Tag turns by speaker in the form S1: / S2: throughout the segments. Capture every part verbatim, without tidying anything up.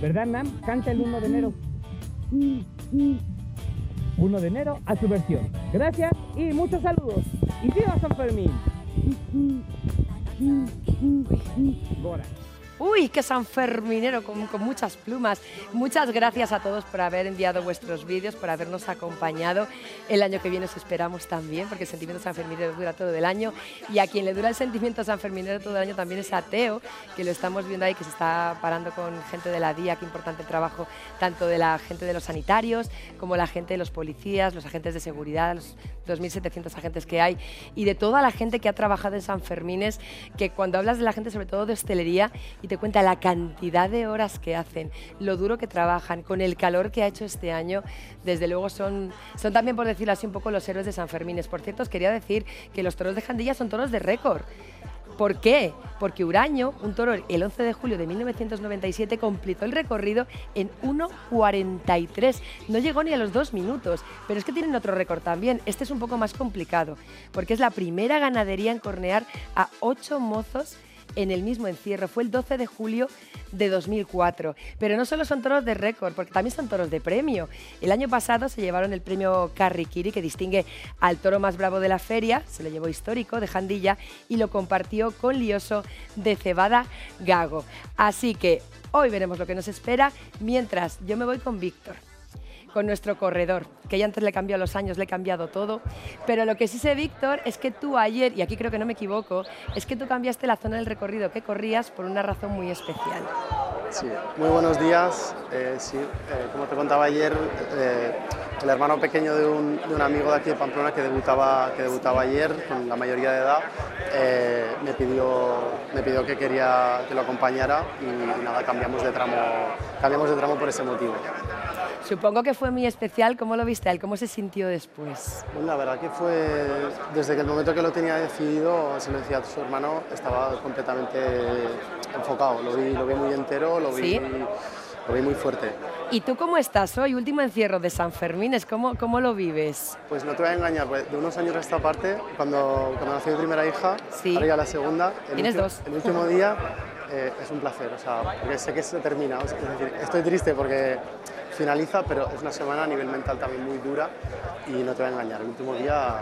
S1: ¿Verdad, Nam? Canta el uno de enero. uno de enero a su versión. Gracias y muchos saludos. ¡Y viva San Fermín! Bora.
S2: Uy, qué sanferminero con, con muchas plumas. Muchas gracias a todos por haber enviado vuestros vídeos, por habernos acompañado. El año que viene os esperamos también, porque el sentimiento sanferminero dura todo el año. Y a quien le dura el sentimiento sanferminero todo el año también es a Teo, que lo estamos viendo ahí, que se está parando con gente de la D I A. Qué importante el trabajo, tanto de la gente de los sanitarios, como la gente de los policías, los agentes de seguridad, los dos mil setecientos agentes que hay, y de toda la gente que ha trabajado en Sanfermines, que cuando hablas de la gente, sobre todo de hostelería, y te cuenta la cantidad de horas que hacen, lo duro que trabajan, con el calor que ha hecho este año, desde luego son, son también, por decirlo así, un poco los héroes de Sanfermines. Por cierto, os quería decir que los toros de Jandilla son toros de récord. ¿Por qué? Porque Uraño, un toro el once de julio de mil novecientos noventa y siete, completó el recorrido en uno cuarenta y tres. No llegó ni a los dos minutos, pero es que tienen otro récord también. Este es un poco más complicado, porque es la primera ganadería en cornear a ocho mozos en el mismo encierro. Fue el doce de julio de dos mil cuatro. Pero no solo son toros de récord, porque también son toros de premio. El año pasado se llevaron el premio Carriquiri, que distingue al toro más bravo de la feria, se lo llevó Histórico de Jandilla y lo compartió con Lioso de Cebada Gago. Así que hoy veremos lo que nos espera, mientras yo me voy con Víctor, con nuestro corredor, que ya antes le cambió los años, le he cambiado todo, pero lo que sí sé, Víctor, es que tú ayer, y aquí creo que no me equivoco, es que tú cambiaste la zona del recorrido que corrías por una razón muy especial.
S3: Sí, muy buenos días. Eh, sí, eh, como te contaba ayer, eh, el hermano pequeño de un, de un amigo de aquí de Pamplona que debutaba, que debutaba ayer, con la mayoría de edad, eh, me, pidió, me pidió que quería que lo acompañara y, y nada, cambiamos de tramo, cambiamos de tramo por ese motivo.
S2: Supongo que fue muy especial. ¿Cómo lo viste a él? ¿Cómo se sintió después?
S3: Bueno, la verdad que fue, desde que el momento que lo tenía decidido, se lo decía a su hermano, estaba completamente enfocado. Lo vi, lo vi muy entero, lo vi,
S2: ¿Sí?
S3: lo vi muy fuerte.
S2: ¿Y tú cómo estás hoy? Último encierro de Sanfermines, ¿cómo, cómo lo vives?
S3: Pues no te voy a engañar, pues de unos años a esta parte, cuando, cuando nació mi primera hija,
S2: Sí.
S3: ahora ya la segunda, el,
S2: ¿Tienes
S3: ulti-
S2: dos?
S3: el último día eh, es un placer, o sea, porque sé que se termina. O sea, es decir, estoy triste porque finaliza, pero es una semana a nivel mental también muy dura y no te voy a engañar, el último día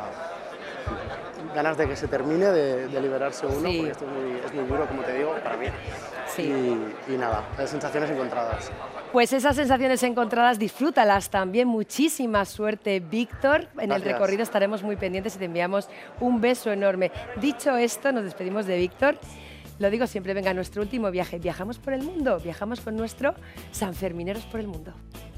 S3: ganas de que se termine, de, de liberarse uno,
S2: Sí.
S3: porque esto es muy, es muy duro, como te digo, para mí.
S2: Sí.
S3: Y, y nada, hay sensaciones encontradas.
S2: Pues esas sensaciones encontradas, disfrútalas también. Muchísima suerte, Víctor. En el
S3: Gracias.
S2: recorrido estaremos muy pendientes y te enviamos un beso enorme. Dicho esto, nos despedimos de Víctor. Lo digo siempre, venga, nuestro último viaje. Viajamos por el mundo, viajamos con nuestro Sanfermineros por el mundo.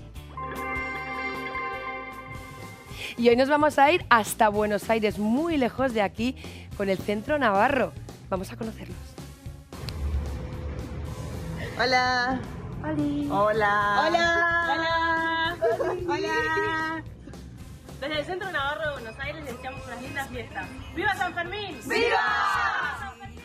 S2: Y hoy nos vamos a ir hasta Buenos Aires, muy lejos de aquí, con el Centro Navarro. Vamos a conocerlos.
S4: Hola.
S2: Hola.
S4: Hola.
S5: Hola. Hola. Hola. Desde el Centro Navarro de Buenos Aires les deseamos unas lindas fiestas. ¡Viva San Fermín!
S4: ¡Viva!
S5: San Fermín!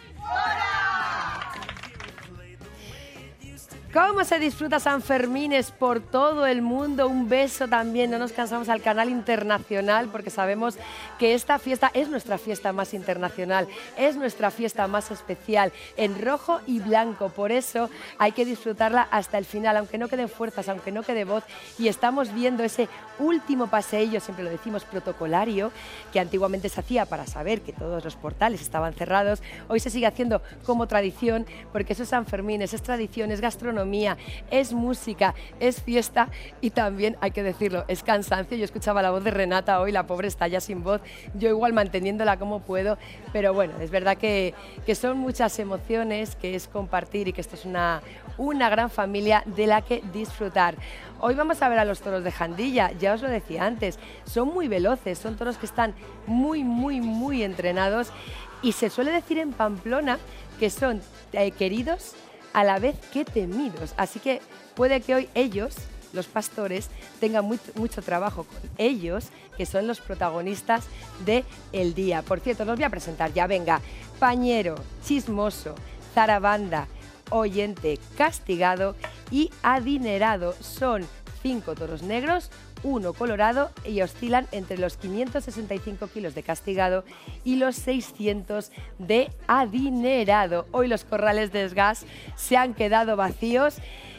S2: ¿Cómo se disfruta Sanfermines por todo el mundo? Un beso también, no nos cansamos, al canal internacional, porque sabemos que esta fiesta es nuestra fiesta más internacional, es nuestra fiesta más especial, en rojo y blanco. Por eso hay que disfrutarla hasta el final, aunque no queden fuerzas, aunque no quede voz. Y estamos viendo ese último paseillo, siempre lo decimos, protocolario, que antiguamente se hacía para saber que todos los portales estaban cerrados. Hoy se sigue haciendo como tradición, porque eso es Sanfermines, es tradición, es gastronomía, es música, es fiesta y también, hay que decirlo, es cansancio. Yo escuchaba la voz de Renata hoy, la pobre está ya sin voz, yo igual manteniéndola como puedo, pero bueno, es verdad que, que son muchas emociones, que es compartir y que esto es una, una gran familia de la que disfrutar. Hoy vamos a ver a los toros de Jandilla, ya os lo decía antes, son muy veloces, son toros que están muy, muy, muy entrenados y se suele decir en Pamplona que son eh, queridos a la vez que temidos, así que puede que hoy ellos, los pastores, tengan muy, mucho trabajo con ellos, que son los protagonistas del día. Por cierto, los voy a presentar ya, venga, Pañero, Chismoso, Zarabanda, Oyente, Castigado y Adinerado. Son cinco toros negros, uno colorado y oscilan entre los quinientos sesenta y cinco kilos de Castigado y los seiscientos de Adinerado. Hoy los corrales de Esgás se han quedado vacíos